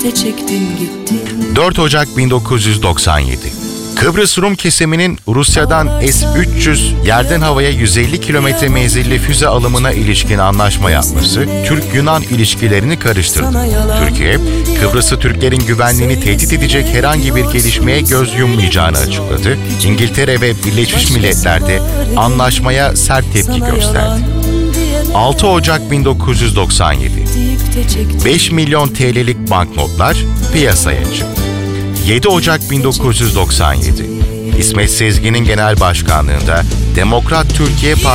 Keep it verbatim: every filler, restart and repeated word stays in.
de çektin gittin. dört Ocak bin dokuz yüz doksan yedi. Kıbrıs Rum kesiminin Rusya'dan S üç yüz yerden havaya yüz elli kilometre menzilli füze alımına ilişkin anlaşma yapması Türk-Yunan ilişkilerini karıştırdı. Türkiye, Kıbrıs'ı Türklerin güvenliğini tehdit edecek herhangi bir gelişmeye göz yummayacağını açıkladı. İngiltere ve Birleşmiş Milletler de anlaşmaya sert tepki gösterdi. altı Ocak bin dokuz yüz doksan yedi. beş milyon T L'lik banknotlar piyasaya çıktı. yedi Ocak bin dokuz yüz doksan yedi. İsmet Sezgin'in genel başkanlığında Demokrat Türkiye Partisi